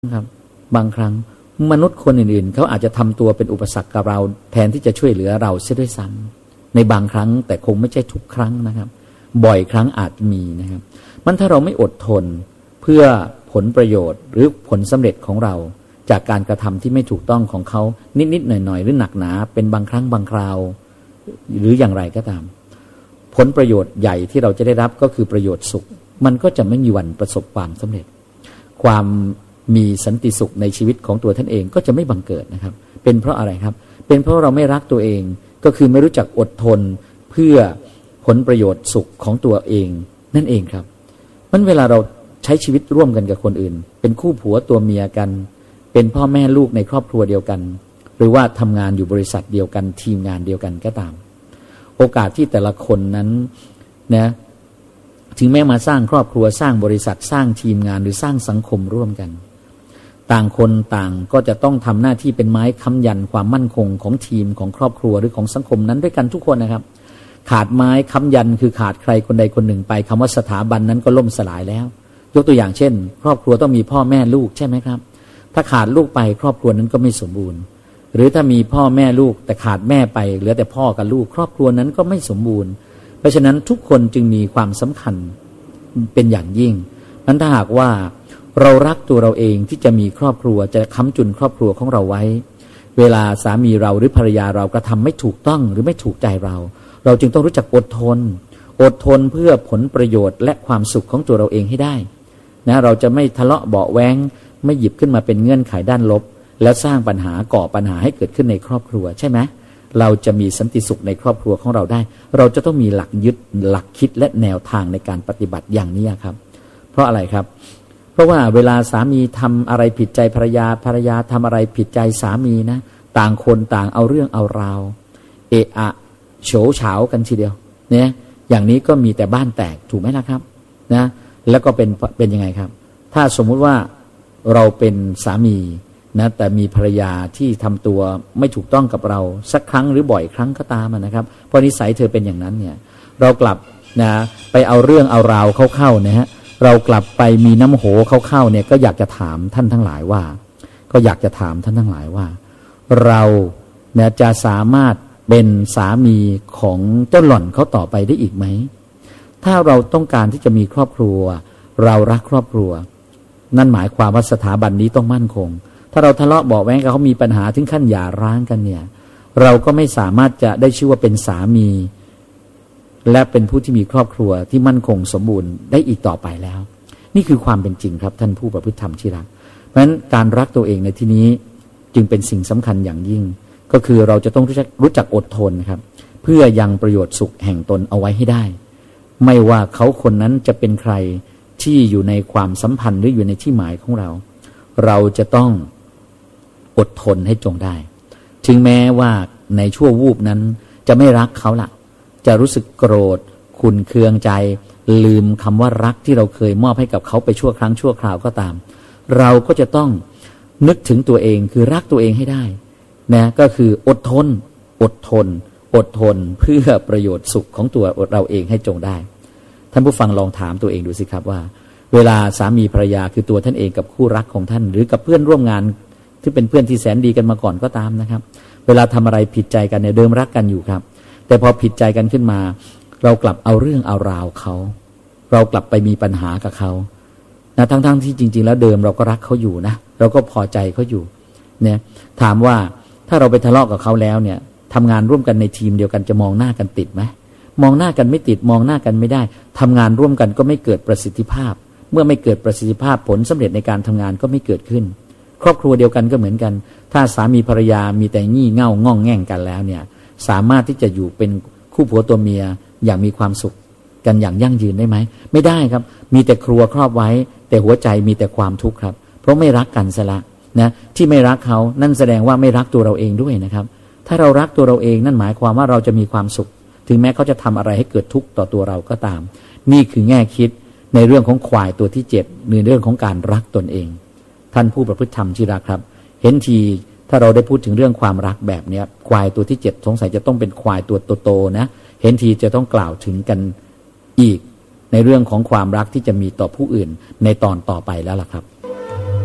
ครับบางครั้งมนุษย์คนอื่นๆเขาอาจจะทำตัวเป็นอุปสรรคกับเราแทนที่จะช่วยเหลือเราเสียด้วยซ้ำในบางครั้งแต่คงไม่ใช่ทุกครั้งนะครับบ่อยครั้งอาจมีนะครับมันถ้าเราไม่อดทนเพื่อผลประโยชน์หรือผลสำเร็จของเราจากการกระทำที่ไม่ถูกต้องของเขานิดๆหน่อยๆหรือหนักหนาเป็นบางครั้งบางคราวหรืออย่างไรก็ตามผลประโยชน์ใหญ่ที่เราจะได้รับก็คือประโยชน์สุขมันก็จะไม่มีวันประสบความสำเร็จความมีสันติสุขในชีวิตของตัวท่านเองก็จะไม่บังเกิดนะครับเป็นเพราะอะไรครับเป็นเพราะเราไม่รักตัวเองก็คือไม่รู้จักอดทนเพื่อผลประโยชน์สุขของตัวเองนั่นเองครับมันเวลาเราใช้ชีวิตร่วมกันกับคนอื่นเป็นคู่ผัวตัวเมียกันเป็นพ่อแม่ลูกในครอบครัวเดียวกันหรือว่าทำงานอยู่บริษัทเดียวกันทีมงานเดียวกันก็ตามโอกาสที่แต่ละคนนั้นนะถึงแม้มาสร้างครอบครัวสร้างบริษัทสร้างทีมงานหรือสร้างสังคมร่วมกันต่างคนต่างก็จะต้องทำหน้าที่เป็นไม้ค้ำยันความมั่นคงของทีมของครอบครัวหรือของสังคมนั้นด้วยกันทุกคนนะครับขาดไม้ค้ำยันคือขาดใครคนใดคนหนึ่งไปคำว่าสถาบันนั้นก็ล่มสลายแล้วยกตัวอย่างเช่นครอบครัวต้องมีพ่อแม่ลูกใช่ไหมครับถ้าขาดลูกไปครอบครัวนั้นก็ไม่สมบูรณ์หรือถ้ามีพ่อแม่ลูกแต่ขาดแม่ไปเหลือแต่พ่อกับลูกครอบครัวนั้นก็ไม่สมบูรณ์เพราะฉะนั้นทุกคนจึงมีความสำคัญเป็นอย่างยิ่งนั้นถ้าหากว่าเรารักตัวเราเองที่จะมีครอบครัวจะค้ำจุนครอบครัวของเราไว้เวลาสามีเราหรือภรรยาเรากระทำไม่ถูกต้องหรือไม่ถูกใจเราจึงต้องรู้จักอดทนเพื่อผลประโยชน์และความสุขของตัวเราเองให้ได้นะเราจะไม่ทะเลาะเบาะแว้งไม่หยิบขึ้นมาเป็นเงื่อนไขด้านลบแล้วสร้างปัญหาก่อปัญหาให้เกิดขึ้นในครอบครัวใช่ไหมเราจะมีสันติสุขในครอบครัวของเราได้เราจะต้องมีหลักยึดหลักคิดและแนวทางในการปฏิบัติอย่างนี้ครับเพราะอะไรครับเพราะว่าเวลาสามีทำอะไรผิดใจภรรยาทำอะไรผิดใจสามีนะต่างคนต่างเอาเรื่องเอาราวเอะอะโฉเฉากันทีเดียวเนี่ยอย่างนี้ก็มีแต่บ้านแตกถูกไหมล่ะครับนะแล้วก็เป็นยังไงครับถ้าสมมุติว่าเราเป็นสามีนะแต่มีภรรยาที่ทำตัวไม่ถูกต้องกับเราสักครั้งหรือบ่อยครั้งก็ตามนะครับเพราะนิสัยเธอเป็นอย่างนั้นเนี่ยเรากลับนะไปเอาเรื่องเอาราวเข้านะฮะเรากลับไปมีน้ำโหเข้าเนี่ยก็อยากจะถามท่านทั้งหลายว่าเราเนี่ยจะสามารถเป็นสามีของเจ้าหล่อนเขาต่อไปได้อีกไหมถ้าเราต้องการที่จะมีครอบครัวเรารักครอบครัวนั่นหมายความว่าสถาบันนี้ต้องมั่นคงถ้าเราทะเลาะเบาะแว้งกับเขามีปัญหาถึงขั้นหย่าร้างกันเนี่ยเราก็ไม่สามารถจะได้ชื่อว่าเป็นสามีและเป็นผู้ที่มีครอบครัวที่มั่นคงสมบูรณ์ได้อีกต่อไปแล้วนี่คือความเป็นจริงครับท่านผู้ประพฤติธรรมที่รักเพราะฉะนั้นการรักตัวเองในที่นี้จึงเป็นสิ่งสำคัญอย่างยิ่งก็คือเราจะต้องรู้จักอดทนครับเพื่อยังประโยชน์สุขแห่งตนเอาไว้ให้ได้ไม่ว่าเขาคนนั้นจะเป็นใครที่อยู่ในความสัมพันธ์หรืออยู่ในที่หมายของเราจะต้องอดทนให้จงได้ถึงแม้ว่าในชั่ววูบนั้นจะไม่รักเขาล่ะจะรู้สึกโกรธขุ่นเคืองใจลืมคำว่ารักที่เราเคยมอบให้กับเขาไปชั่วครั้งชั่วคราวก็ตามเราก็จะต้องนึกถึงตัวเองคือรักตัวเองให้ได้นะก็คืออดทนเพื่อประโยชน์สุขของตัวเราเองให้จงได้ท่านผู้ฟังลองถามตัวเองดูสิครับว่าเวลาสามีภรรยาคือตัวท่านเองกับคู่รักของท่านหรือกับเพื่อนร่วมงานที่เป็นเพื่อนที่แสนดีกันมาก่อนก็ตามนะครับเวลาทำอะไรผิดใจกันเนี่ยเดิมรักกันอยู่ครับแต่พอผิดใจกันขึ้นมาเรากลับเอาเรื่องเอาราวเขาเรากลับไปมีปัญหากับเขานะทั้งที่จริงๆแล้วเดิมเราก็รักเขาอยู่นะเราก็พอใจเขาอยู่เนี่ยถามว่าถ้าเราไปทะเลาะกับเขาแล้วเนี่ยทำงานร่วมกันในทีมเดียวกันจะมองหน้ากันติดไหมมองหน้ากันไม่ติดมองหน้ากันไม่ได้ทำงานร่วมกันก็ไม่เกิดประสิทธิภาพเมื่อไม่เกิดประสิทธิภาพผลสำเร็จในการทำงานก็ไม่เกิดขึ้นครอบครัวเดียวกันก็เหมือนกันถ้าสามีภรรยามีแต่งี่เง่าง่องแง่งกันแล้วเนี่ยสามารถที่จะอยู่เป็นคู่ผัวตัวเมียอย่างมีความสุขกันอย่างยั่งยืนได้ไหมไม่ได้ครับมีแต่ครัวครอบไว้แต่หัวใจมีแต่ความทุกข์ครับเพราะไม่รักกันซะละนะที่ไม่รักเขานั่นแสดงว่าไม่รักตัวเราเองด้วยนะครับถ้าเรารักตัวเราเองนั่นหมายความว่าเราจะมีความสุขถึงแม้เขาจะทำอะไรให้เกิดทุกข์ต่อตัวเราก็ตามนี่คือแง่คิดในเรื่องของควายตัวที่7ในเรื่องของการรักตนเองท่านผู้ประพฤติธรรมที่รักครับเห็นทีถ้าเราได้พูดถึงเรื่องความรักแบบนี้ควายตัวที่7สงสัยจะต้องเป็นควายตัวโตๆนะเห็นทีจะต้องกล่าวถึงกันอีกในเรื่องของความรักที่จะมีต่อผู้อื่นในตอนต่อไปแล้วล่ะครับ